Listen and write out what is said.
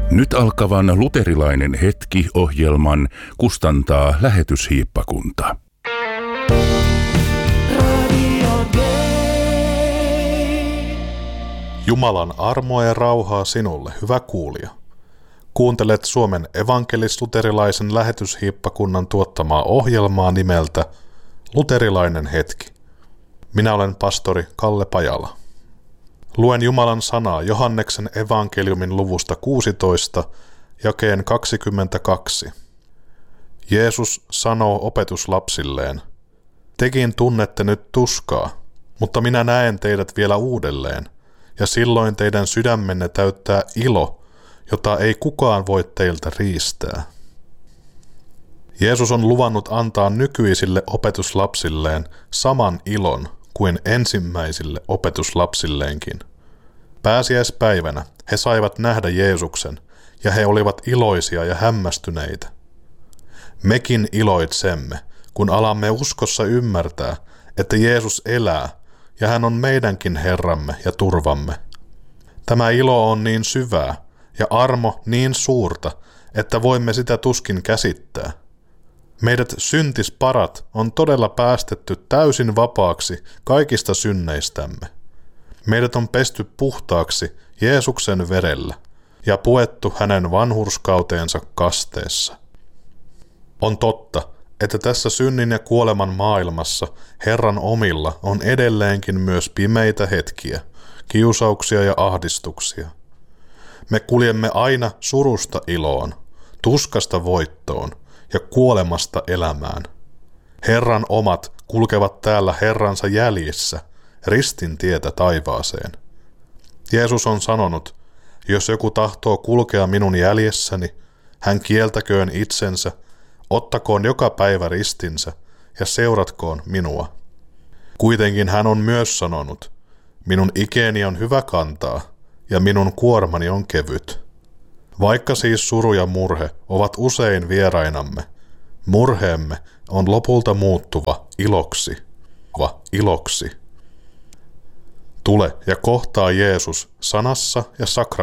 Nyt alkavan luterilainen hetki-ohjelman kustantaa Lähetyshiippakunta. Jumalan armoa ja rauhaa sinulle, hyvä kuulija. Kuuntelet Suomen evankelis-luterilaisen Lähetyshiippakunnan tuottamaa ohjelmaa nimeltä Luterilainen hetki. Minä olen pastori Kalle Pajala. Luen Jumalan sanaa Johanneksen evankeliumin luvusta 16, jakeen 22. Jeesus sanoo opetuslapsilleen, tekin tunnette nyt tuskaa, mutta minä näen teidät vielä uudelleen, ja silloin teidän sydämenne täyttää ilo, jota ei kukaan voi teiltä riistää. Jeesus on luvannut antaa nykyisille opetuslapsilleen saman ilon kuin ensimmäisille opetuslapsilleenkin. Pääsiäispäivänä he saivat nähdä Jeesuksen, ja he olivat iloisia ja hämmästyneitä. Mekin iloitsemme, kun alamme uskossa ymmärtää, että Jeesus elää, ja hän on meidänkin Herramme ja turvamme. Tämä ilo on niin syvää, ja armo niin suurta, että voimme sitä tuskin käsittää. Meidät syntisparat on todella päästetty täysin vapaaksi kaikista synneistämme. Meidät on pesty puhtaaksi Jeesuksen verellä ja puettu hänen vanhurskauteensa kasteessa. On totta, että tässä synnin ja kuoleman maailmassa Herran omilla on edelleenkin myös pimeitä hetkiä, kiusauksia ja ahdistuksia. Me kuljemme aina surusta iloon, tuskasta voittoon ja kuolemasta elämään. Herran omat kulkevat täällä Herransa jäljissä, ristin tietä taivaaseen. Jeesus on sanonut, jos joku tahtoo kulkea minun jäljessäni, hän kieltäköön itsensä, ottakoon joka päivä ristinsä ja seuratkoon minua. Kuitenkin hän on myös sanonut, minun ikeeni on hyvä kantaa ja minun kuormani on kevyt. Vaikka siis suru ja murhe ovat usein vierainamme, murheemme on lopulta muuttuva iloksi. Tule ja kohtaa Jeesus sanassa ja sakramentissa.